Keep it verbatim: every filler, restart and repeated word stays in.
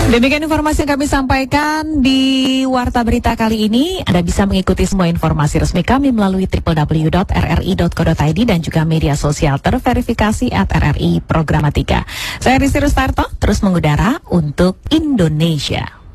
Demikian informasi yang kami sampaikan di Warta Berita kali ini. Anda bisa mengikuti semua informasi resmi kami melalui w w w dot r r i dot co dot i d dan juga media sosial terverifikasi at R R I Programatika. Saya Rizky Rustarto, terus mengudara untuk Indonesia.